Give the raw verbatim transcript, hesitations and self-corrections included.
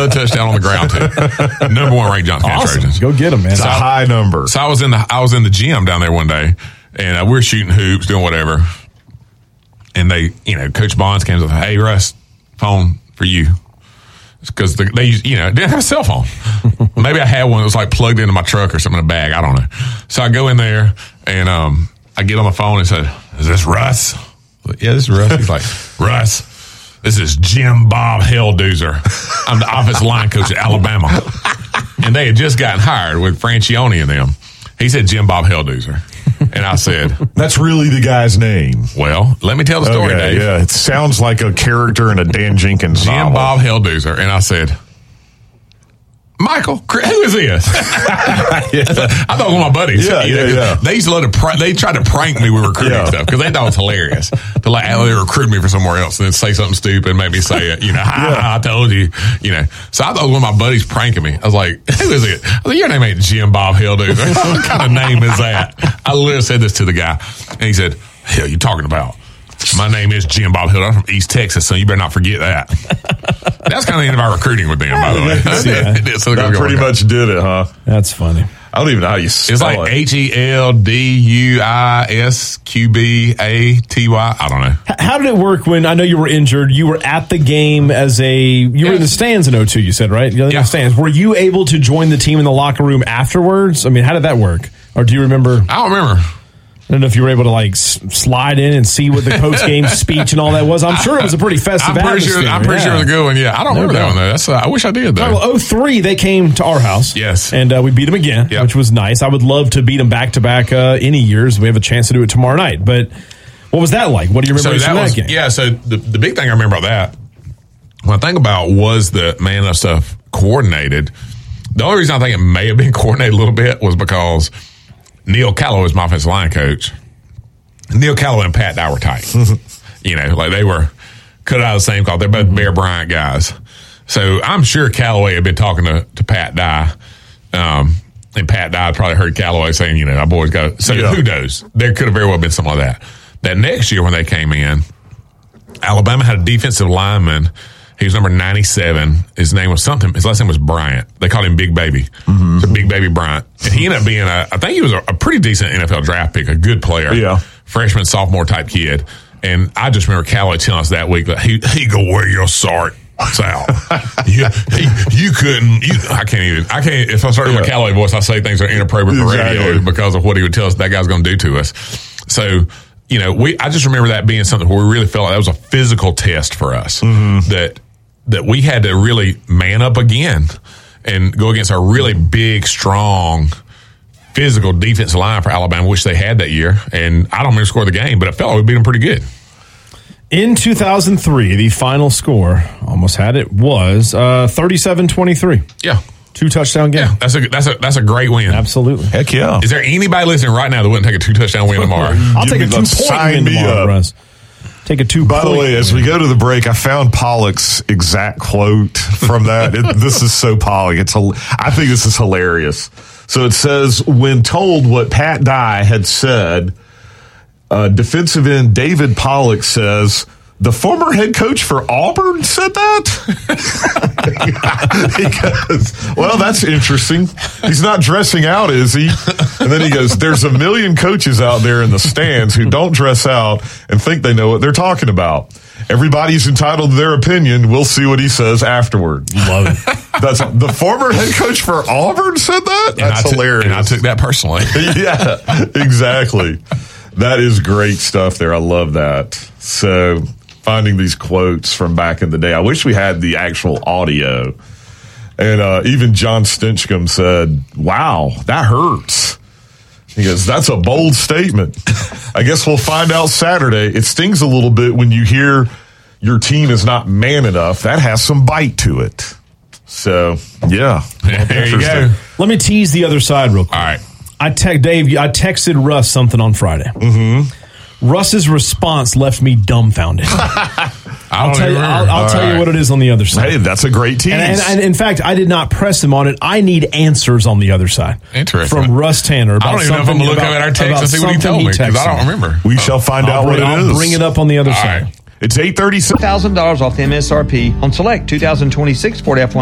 another touchdown on the ground too. Number one ranked Johnson County Awesome. Trojans. Go get them, man. It's a high number. So I was in the I was in the gym down there one day, and uh, we were shooting hoops, doing whatever. And they, you know, Coach Bonds came and said, "Hey, Russ, phone for you." Because the, they, you know, didn't have a cell phone. Maybe I had one that was like plugged into my truck or something in a bag. I don't know. So I go in there and um, I get on my phone and said, "Is this Russ?" Like, yeah, this is Russ. He's like, "Russ, this is Jim Bob Helldozer. I'm the offensive line coach at Alabama." And they had just gotten hired with Francione and them. He said, "Jim Bob Helldozer." And I said, "That's really the guy's name." Well, let me tell the story, okay, Dave. Yeah, it sounds like a character in a Dan Jenkins Jim novel. Bob Helldozer. And I said, "Michael, who is this?" I thought it was one of my buddies. Yeah, you know, yeah, yeah. They used to love to prank, they tried to prank me with recruiting Yeah. stuff because they thought it was hilarious to like how they recruit me for somewhere else and then say something stupid and make me say it. You know, ha, I told you. You know, so I thought it was one of my buddies pranking me. I was like, "Who is it?" I was like, "Your name ain't Jim Bob Helldozer. What kind of name is that?" I literally said this to the guy, and he said, "Hell, you talking about? My name is Jim Bob Hill. I'm from East Texas, so you better not forget that." That's kind of the end of our recruiting with them, by the way. Yeah. So That pretty much did it, huh? That's funny. I don't even know how you spell it's like it. H E L D U I S Q B A T Y. I don't know. H- How did it work when I know you were injured? You were at the game as a you were Yeah. in the stands in oh two. You said right? You were in Yeah. the stands. Were you able to join the team in the locker room afterwards? I mean, how did that work? Or do you remember? I don't remember. I don't know if you were able to like s- slide in and see what the post game speech and all that was. I'm sure it was a pretty festive I'm pretty atmosphere. sure. I'm pretty yeah. sure it was a good one. Yeah, I don't No remember that doubt. one though. That's. Uh, I wish I did though. Well, oh three, they came to our house. Yes. And uh, we beat them again, Yep. which was nice. I would love to beat them back to back uh, any years. We have a chance to do it tomorrow night. But what was that like? What do you remember so from that that was game? yeah. So the the big thing I remember about that, when I think about was the man of stuff coordinated. The only reason I think it may have been coordinated a little bit was because Neil Calloway was my offensive line coach. Neil Calloway and Pat Dye were tight. You know, like they were cut out of the same cloth. They're both Bear Bryant guys. So I'm sure Calloway had been talking to, to Pat Dye. Um, and Pat Dye probably heard Calloway saying, you know, our boys got to. So Yeah. who knows? There could have very well been something like that. That next year when they came in, Alabama had a defensive lineman. He was number ninety-seven. His name was something. His last name was Bryant. They called him Big Baby. Mm-hmm. So Big Baby Bryant. And he ended up being a, I think he was a, a pretty decent N F L draft pick, a good player. Yeah. Freshman, sophomore type kid. And I just remember Calloway telling us that week that he, he go wear your sort out. you, he, you couldn't, you, I can't even, I can't, if I start doing Yeah. my Calloway voice, I say things that are inappropriate for Exactly. radio because of what he would tell us that guy's going to do to us. So, you know, we, I just remember that being something where we really felt like that was a physical test for us Mm-hmm. that, that we had to really man up again and go against a really big, strong, physical defensive line for Alabama, which they had that year. And I don't remember score the game, but it felt like we beat them pretty good. In two thousand three, the final score, almost had it, was uh, thirty-seven twenty-three. Yeah. Two touchdown game. Yeah. That's a, that's a, that's a great win. Absolutely. Heck yeah. Is there anybody listening right now that wouldn't take a two touchdown win tomorrow? I'll Give take a me the- two point sign win me tomorrow, up. Russ. Take a two By point the way, as we go to the break, I found Pollock's exact quote from that. It, this is so Pollock. It's hil- I think this is hilarious. So it says, when told what Pat Dye had said, uh, defensive end David Pollock says, the former head coach for Auburn said that? He goes, well, that's interesting. He's not dressing out, is he? And then he goes, there's a million coaches out there in the stands who don't dress out and think they know what they're talking about. Everybody's entitled to their opinion. We'll see what he says afterward. Love it. That's the former head coach for Auburn said that? And That's I took- hilarious. And I took that personally. Yeah, exactly. That is great stuff there. I love that. So finding these quotes from back in the day. I wish we had the actual audio. And uh, even John Stinchcomb said, wow, that hurts. He goes, that's a bold statement. I guess we'll find out Saturday. It stings a little bit when you hear your team is not man enough. That has some bite to it. So, yeah. There you go. Interesting. Let me tease the other side real quick. All right. I te- Dave, I texted Russ something on Friday. Mm-hmm. Russ's response left me dumbfounded. I I'll don't tell you. even I'll, remember. I'll All tell right. you what it is on the other side. Hey, that's a great tease. And, and, and in fact, I did not press him on it. I need answers on the other side. Interesting. From Russ Tanner. About I don't even know if I'm something going to look about- up at our text about and see what he something told me because I texted don't remember. we shall find I'll out bring, what it I'll is. bring it up on the other All side. right. It's eight thirty-six. one thousand dollars off the M S R P on select two thousand twenty-six Ford F one